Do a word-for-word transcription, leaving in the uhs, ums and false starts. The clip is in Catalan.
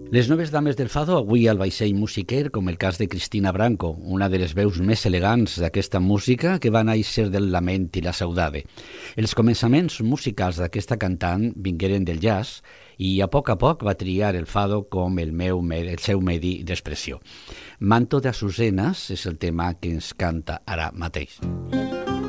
Les noves dames del fado avui al vaixell musiquer, com el cas de Cristina Branco, una de les veus més elegants d'aquesta música que va néixer del lament i la saudade. Els començaments musicals d'aquesta cantant vingueren del jazz i a poc a poc va triar el fado com el, meu, el seu medi d'expressió. Manto de Azucenas és el tema que ens canta ara mateix.